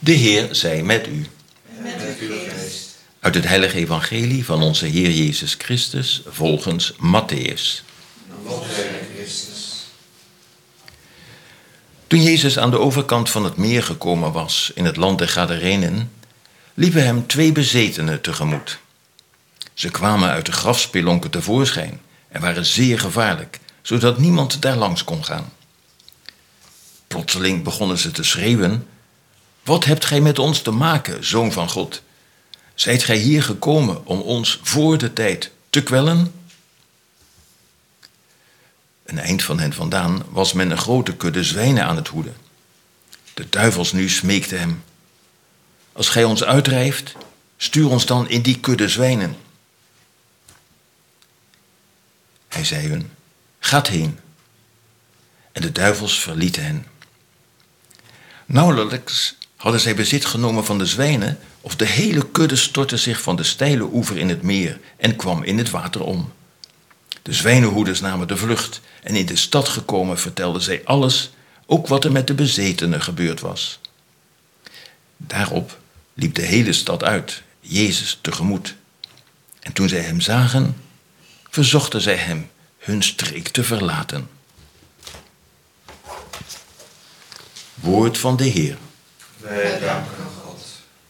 De Heer zij met u. En met uw geest. Uit het heilige evangelie van onze Heer Jezus Christus volgens Mattheüs. Lof zij Christus. Toen Jezus aan de overkant van het meer gekomen was in het land der Gadarenen, liepen hem 2 bezetenen tegemoet. Ze kwamen uit de grafspelonken tevoorschijn en waren zeer gevaarlijk, zodat niemand daar langs kon gaan. Plotseling begonnen ze te schreeuwen: "Wat hebt gij met ons te maken, Zoon van God? Zijt gij hier gekomen om ons voor de tijd te kwellen?" Een eind van hen vandaan was men een grote kudde zwijnen aan het hoeden. De duivels nu smeekten hem: "Als gij ons uitdrijft, stuur ons dan in die kudde zwijnen." Hij zei hun: "Gaat heen." En de duivels verlieten hen. Nauwelijks hadden zij bezit genomen van de zwijnen, of de hele kudde stortte zich van de steile oever in het meer en kwam in het water om. De zwijnenhoeders namen de vlucht en in de stad gekomen vertelden zij alles, ook wat er met de bezetenen gebeurd was. Daarop liep de hele stad uit, Jezus tegemoet. En toen zij hem zagen, verzochten zij hem hun streek te verlaten. Woord van de Heer. Wij danken